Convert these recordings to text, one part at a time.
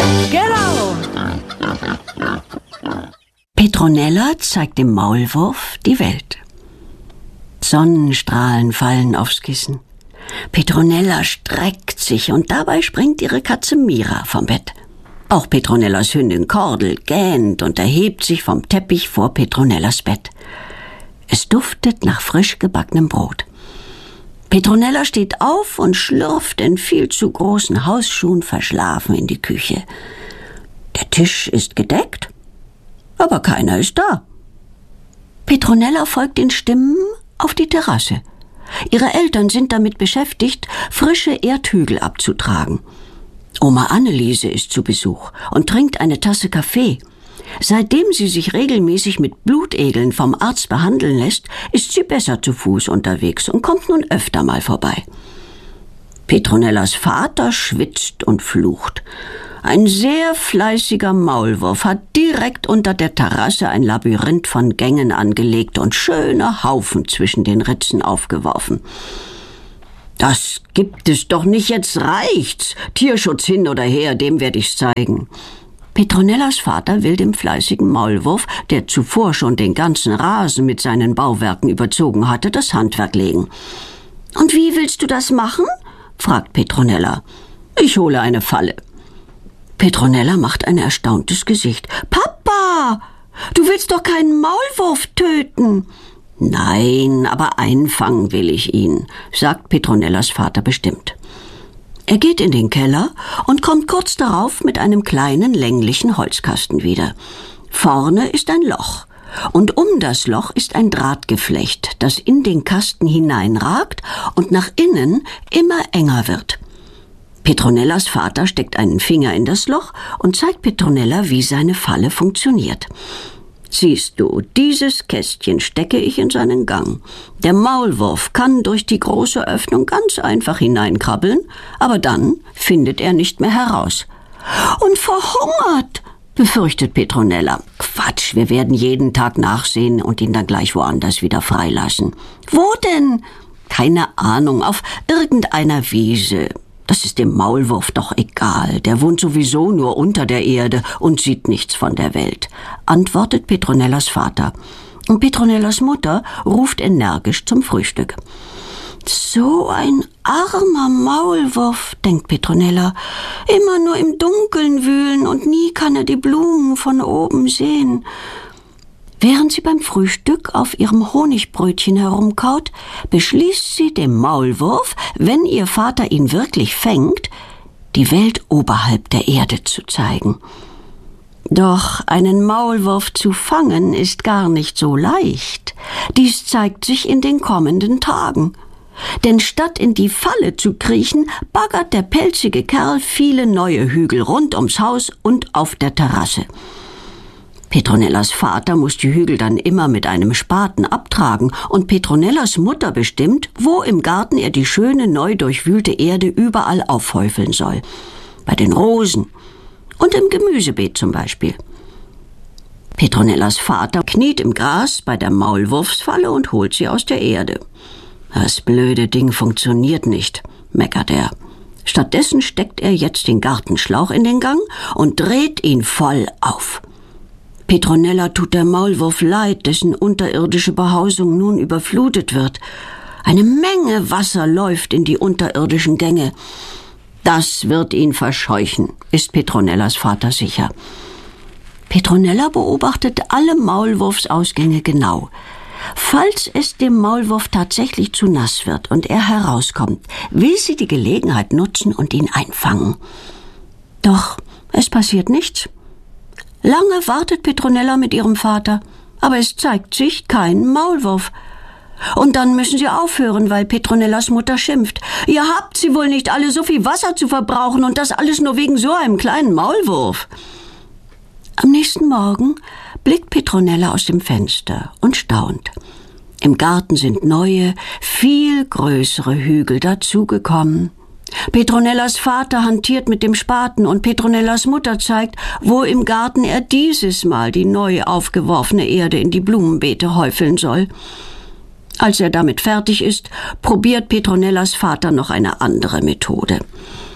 Genau! Petronella zeigt dem Maulwurf die Welt. Sonnenstrahlen fallen aufs Kissen. Petronella streckt sich und dabei springt ihre Katze Mira vom Bett. Auch Petronellas Hündin Kordel gähnt und erhebt sich vom Teppich vor Petronellas Bett. Es duftet nach frisch gebackenem Brot. Petronella steht auf und schlürft in viel zu großen Hausschuhen verschlafen in die Küche. Der Tisch ist gedeckt, aber keiner ist da. Petronella folgt den Stimmen auf die Terrasse. Ihre Eltern sind damit beschäftigt, frische Erdhügel abzutragen. Oma Anneliese ist zu Besuch und trinkt eine Tasse Kaffee. Seitdem sie sich regelmäßig mit Blutegeln vom Arzt behandeln lässt, ist sie besser zu Fuß unterwegs und kommt nun öfter mal vorbei. Petronellas Vater schwitzt und flucht. Ein sehr fleißiger Maulwurf hat direkt unter der Terrasse ein Labyrinth von Gängen angelegt und schöne Haufen zwischen den Ritzen aufgeworfen. »Das gibt es doch nicht, jetzt reicht's. Tierschutz hin oder her, dem werde ich's zeigen.« Petronellas Vater will dem fleißigen Maulwurf, der zuvor schon den ganzen Rasen mit seinen Bauwerken überzogen hatte, das Handwerk legen. »Und wie willst du das machen?« fragt Petronella. »Ich hole eine Falle.« Petronella macht ein erstauntes Gesicht. »Papa, du willst doch keinen Maulwurf töten!« »Nein, aber einfangen will ich ihn«, sagt Petronellas Vater bestimmt. Er geht in den Keller und kommt kurz darauf mit einem kleinen, länglichen Holzkasten wieder. Vorne ist ein Loch und um das Loch ist ein Drahtgeflecht, das in den Kasten hineinragt und nach innen immer enger wird. Petronellas Vater steckt einen Finger in das Loch und zeigt Petronella, wie seine Falle funktioniert. »Siehst du, dieses Kästchen stecke ich in seinen Gang. Der Maulwurf kann durch die große Öffnung ganz einfach hineinkrabbeln, aber dann findet er nicht mehr heraus.« »Und verhungert«, befürchtet Petronella. »Quatsch, wir werden jeden Tag nachsehen und ihn dann gleich woanders wieder freilassen.« »Wo denn?« »Keine Ahnung, auf irgendeiner Wiese. Das ist dem Maulwurf doch egal, der wohnt sowieso nur unter der Erde und sieht nichts von der Welt«, antwortet Petronellas Vater. Und Petronellas Mutter ruft energisch zum Frühstück. »So ein armer Maulwurf«, denkt Petronella, »immer nur im Dunkeln wühlen und nie kann er die Blumen von oben sehen.« Während sie beim Frühstück auf ihrem Honigbrötchen herumkaut, beschließt sie, dem Maulwurf, wenn ihr Vater ihn wirklich fängt, die Welt oberhalb der Erde zu zeigen. Doch einen Maulwurf zu fangen ist gar nicht so leicht. Dies zeigt sich in den kommenden Tagen. Denn statt in die Falle zu kriechen, baggert der pelzige Kerl viele neue Hügel rund ums Haus und auf der Terrasse. Petronellas Vater muss die Hügel dann immer mit einem Spaten abtragen und Petronellas Mutter bestimmt, wo im Garten er die schöne, neu durchwühlte Erde überall aufhäufeln soll. Bei den Rosen und im Gemüsebeet zum Beispiel. Petronellas Vater kniet im Gras bei der Maulwurfsfalle und holt sie aus der Erde. »Das blöde Ding funktioniert nicht«, meckert er. Stattdessen steckt er jetzt den Gartenschlauch in den Gang und dreht ihn voll auf. Petronella tut der Maulwurf leid, dessen unterirdische Behausung nun überflutet wird. Eine Menge Wasser läuft in die unterirdischen Gänge. Das wird ihn verscheuchen, ist Petronellas Vater sicher. Petronella beobachtet alle Maulwurfsausgänge genau. Falls es dem Maulwurf tatsächlich zu nass wird und er herauskommt, will sie die Gelegenheit nutzen und ihn einfangen. Doch es passiert nichts. Lange wartet Petronella mit ihrem Vater, aber es zeigt sich kein Maulwurf. Und dann müssen sie aufhören, weil Petronellas Mutter schimpft. »Ihr habt sie wohl nicht alle, so viel Wasser zu verbrauchen und das alles nur wegen so einem kleinen Maulwurf.« Am nächsten Morgen blickt Petronella aus dem Fenster und staunt. Im Garten sind neue, viel größere Hügel dazugekommen. Petronellas Vater hantiert mit dem Spaten und Petronellas Mutter zeigt, wo im Garten er dieses Mal die neu aufgeworfene Erde in die Blumenbeete häufeln soll. Als er damit fertig ist, probiert Petronellas Vater noch eine andere Methode.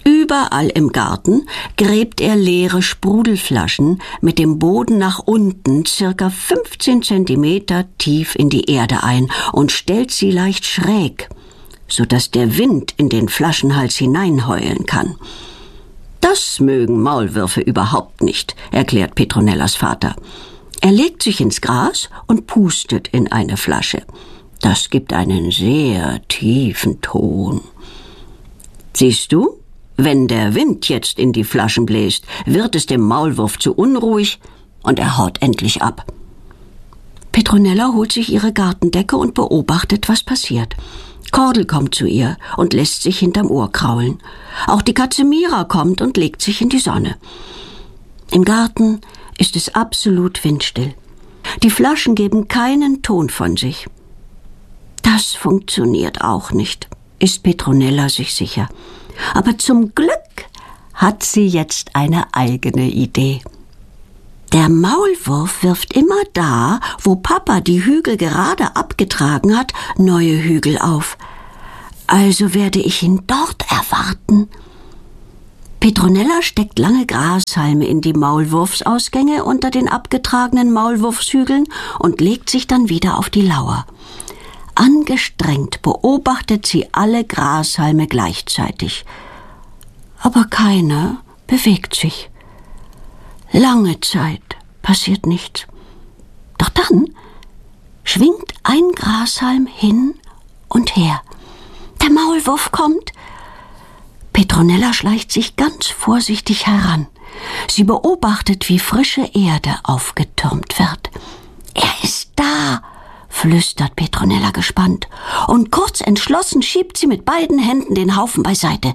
Überall im Garten gräbt er leere Sprudelflaschen mit dem Boden nach unten circa 15 Zentimeter tief in die Erde ein und stellt sie leicht schräg, sodass der Wind in den Flaschenhals hineinheulen kann. Das mögen Maulwürfe überhaupt nicht, erklärt Petronellas Vater. Er legt sich ins Gras und pustet in eine Flasche. Das gibt einen sehr tiefen Ton. Siehst du? Wenn der Wind jetzt in die Flaschen bläst, wird es dem Maulwurf zu unruhig und er haut endlich ab. Petronella holt sich ihre Gartendecke und beobachtet, was passiert. Kordel kommt zu ihr und lässt sich hinterm Ohr kraulen. Auch die Katze Mira kommt und legt sich in die Sonne. Im Garten ist es absolut windstill. Die Flaschen geben keinen Ton von sich. Das funktioniert auch nicht, ist Petronella sich sicher. Aber zum Glück hat sie jetzt eine eigene Idee. Der Maulwurf wirft immer da, wo Papa die Hügel gerade abgetragen hat, neue Hügel auf. Also werde ich ihn dort erwarten. Petronella steckt lange Grashalme in die Maulwurfsausgänge unter den abgetragenen Maulwurfshügeln und legt sich dann wieder auf die Lauer. Angestrengt beobachtet sie alle Grashalme gleichzeitig. Aber keiner bewegt sich. Lange Zeit passiert nichts. Doch dann schwingt ein Grashalm hin und her. Der Maulwurf kommt. Petronella schleicht sich ganz vorsichtig heran. Sie beobachtet, wie frische Erde aufgetürmt wird. Er ist da, flüstert Petronella gespannt, und kurz entschlossen schiebt sie mit beiden Händen den Haufen beiseite.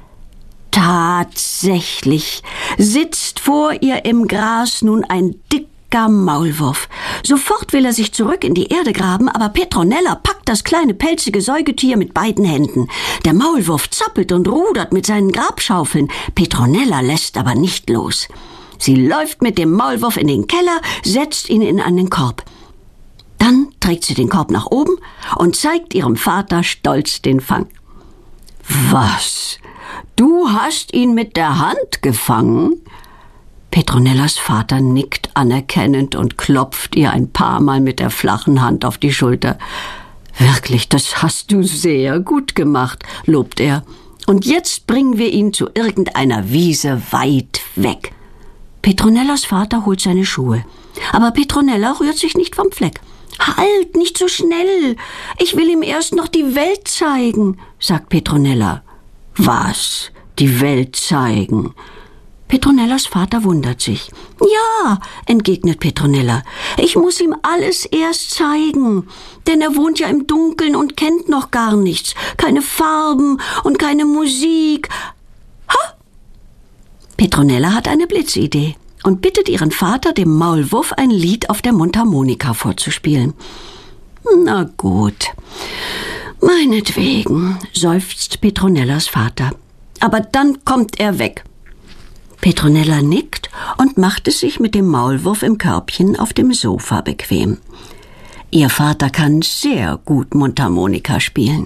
Tatsächlich sitzt vor ihr im Gras nun ein dicker Maulwurf. Sofort will er sich zurück in die Erde graben, aber Petronella packt das kleine pelzige Säugetier mit beiden Händen. Der Maulwurf zappelt und rudert mit seinen Grabschaufeln. Petronella lässt aber nicht los. Sie läuft mit dem Maulwurf in den Keller, setzt ihn in einen Korb. Dann trägt sie den Korb nach oben und zeigt ihrem Vater stolz den Fang. Was? Du hast ihn mit der Hand gefangen? Petronellas Vater nickt anerkennend und klopft ihr ein paar Mal mit der flachen Hand auf die Schulter. Wirklich, das hast du sehr gut gemacht, lobt er. Und jetzt bringen wir ihn zu irgendeiner Wiese weit weg. Petronellas Vater holt seine Schuhe. Aber Petronella rührt sich nicht vom Fleck. Halt, nicht so schnell. Ich will ihm erst noch die Welt zeigen, sagt Petronella. Was? Die Welt zeigen? Petronellas Vater wundert sich. Ja, entgegnet Petronella. Ich muss ihm alles erst zeigen. Denn er wohnt ja im Dunkeln und kennt noch gar nichts. Keine Farben und keine Musik. Ha! Petronella hat eine Blitzidee und bittet ihren Vater, dem Maulwurf ein Lied auf der Mundharmonika vorzuspielen. Na gut, meinetwegen, seufzt Petronellas Vater. Aber dann kommt er weg. Petronella nickt und macht es sich mit dem Maulwurf im Körbchen auf dem Sofa bequem. Ihr Vater kann sehr gut Mundharmonika spielen.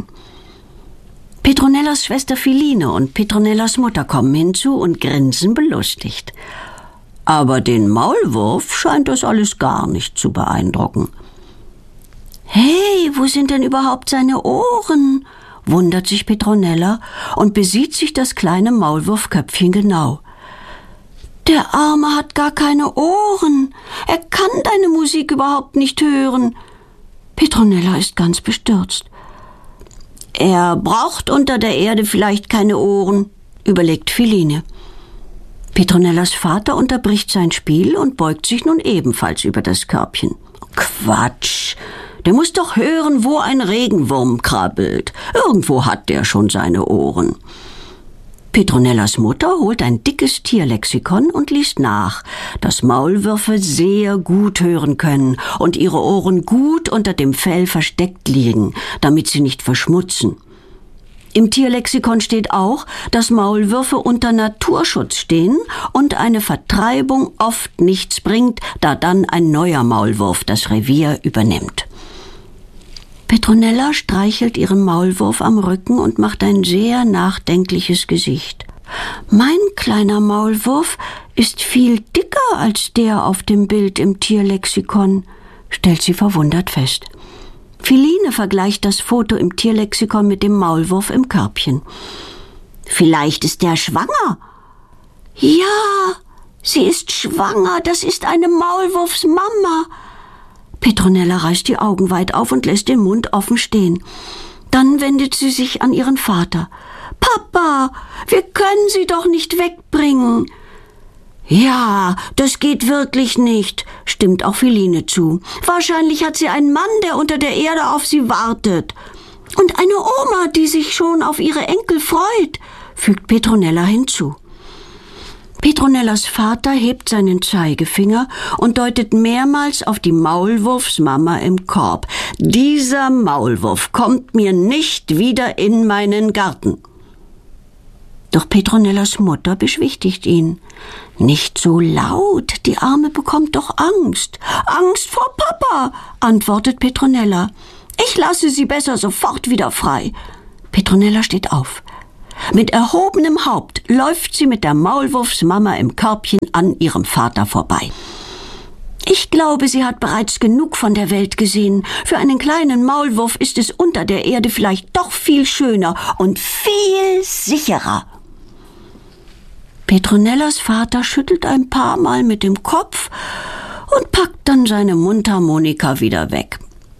Petronellas Schwester Philine und Petronellas Mutter kommen hinzu und grinsen belustigt. Aber den Maulwurf scheint das alles gar nicht zu beeindrucken. Hey, wo sind denn überhaupt seine Ohren? Wundert sich Petronella und besieht sich das kleine Maulwurfköpfchen genau. Der Arme hat gar keine Ohren. Er kann deine Musik überhaupt nicht hören. Petronella ist ganz bestürzt. Er braucht unter der Erde vielleicht keine Ohren, überlegt Philine. Petronellas Vater unterbricht sein Spiel und beugt sich nun ebenfalls über das Körbchen. Quatsch! Der muss doch hören, wo ein Regenwurm krabbelt. Irgendwo hat der schon seine Ohren. Petronellas Mutter holt ein dickes Tierlexikon und liest nach, dass Maulwürfe sehr gut hören können und ihre Ohren gut unter dem Fell versteckt liegen, damit sie nicht verschmutzen. Im Tierlexikon steht auch, dass Maulwürfe unter Naturschutz stehen und eine Vertreibung oft nichts bringt, da dann ein neuer Maulwurf das Revier übernimmt. Petronella streichelt ihren Maulwurf am Rücken und macht ein sehr nachdenkliches Gesicht. Mein kleiner Maulwurf ist viel dicker als der auf dem Bild im Tierlexikon, stellt sie verwundert fest. Philine vergleicht das Foto im Tierlexikon mit dem Maulwurf im Körbchen. Vielleicht ist der schwanger. Ja, sie ist schwanger, das ist eine Maulwurfsmama. Petronella reißt die Augen weit auf und lässt den Mund offen stehen. Dann wendet sie sich an ihren Vater. Papa, wir können sie doch nicht wegbringen. Ja, das geht wirklich nicht, stimmt auch Philine zu. Wahrscheinlich hat sie einen Mann, der unter der Erde auf sie wartet. Und eine Oma, die sich schon auf ihre Enkel freut, fügt Petronella hinzu. Petronellas Vater hebt seinen Zeigefinger und deutet mehrmals auf die Maulwurfsmama im Korb. Dieser Maulwurf kommt mir nicht wieder in meinen Garten. Doch Petronellas Mutter beschwichtigt ihn. Nicht so laut, die Arme bekommt doch Angst. Angst vor Papa, antwortet Petronella. Ich lasse sie besser sofort wieder frei. Petronella steht auf. Mit erhobenem Haupt läuft sie mit der Maulwurfsmama im Körbchen an ihrem Vater vorbei. Ich glaube, sie hat bereits genug von der Welt gesehen. Für einen kleinen Maulwurf ist es unter der Erde vielleicht doch viel schöner und viel sicherer. Petronellas Vater schüttelt ein paar Mal mit dem Kopf und packt dann seine Mundharmonika wieder weg.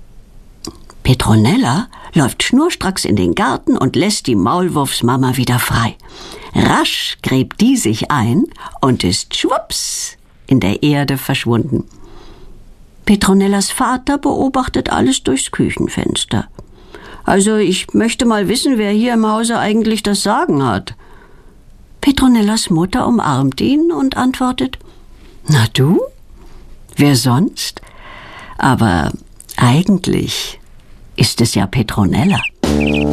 Petronella läuft schnurstracks in den Garten und lässt die Maulwurfsmama wieder frei. Rasch gräbt die sich ein und ist schwupps in der Erde verschwunden. Petronellas Vater beobachtet alles durchs Küchenfenster. Also ich möchte mal wissen, wer hier im Hause eigentlich das Sagen hat. Petronellas Mutter umarmt ihn und antwortet, na du? Wer sonst? Aber eigentlich ist es ja Petronella.